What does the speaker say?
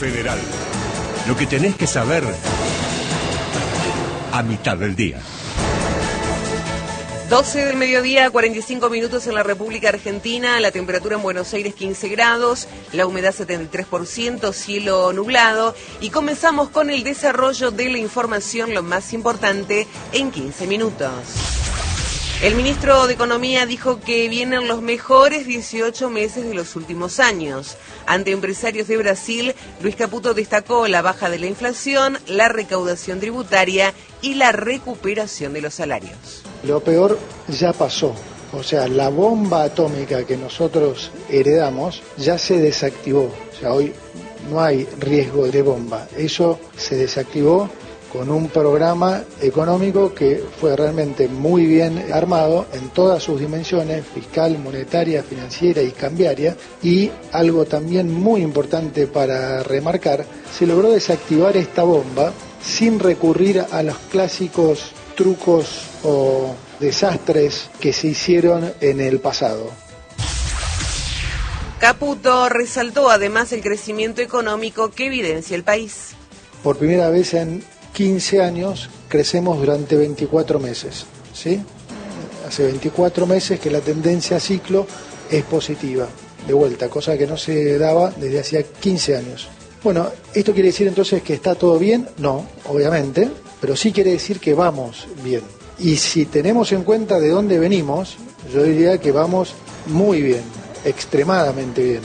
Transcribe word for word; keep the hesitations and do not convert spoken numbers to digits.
Federal. Lo que tenés que saber a mitad del día. doce del mediodía, cuarenta y cinco minutos en la República Argentina, la temperatura en Buenos Aires quince grados, la humedad setenta y tres por ciento, cielo nublado, y comenzamos con el desarrollo de la información, lo más importante, en quince minutos. El ministro de Economía dijo que vienen los mejores dieciocho meses de los últimos años. Ante empresarios de Brasil, Luis Caputo destacó la baja de la inflación, la recaudación tributaria y la recuperación de los salarios. Lo peor ya pasó, o sea, la bomba atómica que nosotros heredamos ya se desactivó, o sea, hoy no hay riesgo de bomba, eso se desactivó con un programa económico que fue realmente muy bien armado en todas sus dimensiones, fiscal, monetaria, financiera y cambiaria, y algo también muy importante para remarcar, se logró desactivar esta bomba sin recurrir a los clásicos trucos o desastres que se hicieron en el pasado. Caputo resaltó además el crecimiento económico que evidencia el país. Por primera vez en quince años crecemos durante veinticuatro meses, ¿sí? Hace veinticuatro meses que la tendencia a ciclo es positiva, de vuelta, cosa que no se daba desde hacía quince años. Bueno, ¿esto quiere decir entonces que está todo bien? No, obviamente, pero sí quiere decir que vamos bien. Y si tenemos en cuenta de dónde venimos, yo diría que vamos muy bien, extremadamente bien.